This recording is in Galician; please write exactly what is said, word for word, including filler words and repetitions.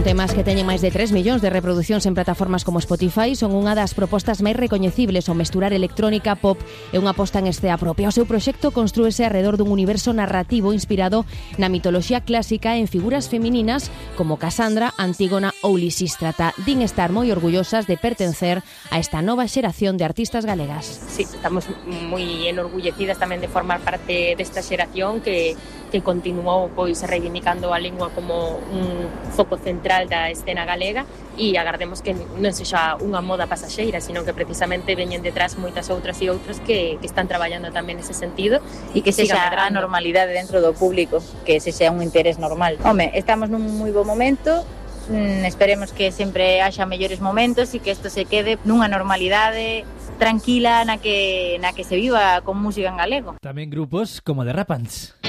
Son temas que teñen máis de tres millóns de reproduccións en plataformas como Spotify. Son unha das propostas máis recoñecibles ao mesturar electrónica, pop e unha posta en escena propia. O seu proxecto construíse alrededor dun universo narrativo inspirado na mitoloxía clásica en figuras femininas como Casandra, Antígona ou Lisístrata. Din estar moi orgullosas de pertencer a esta nova xeración de artistas galegas. Sí, estamos moi enorgullecidas tamén de formar parte desta xeración que que continuou pois reivindicando a lingua como un foco central da escena galega e agardemos que non sexa unha moda pasaxeira, sino que precisamente veñen detrás moitas outras e outras que, que están traballando tamén nese sentido e que sexa a normalidade dentro do público, que ese sea un interés normal. Home, estamos nun moi bo momento, mm, esperemos que sempre haxa mellores momentos e que isto se quede nunha normalidade tranquila na que, na que se viva con música en galego. Tamén grupos como The Rapants.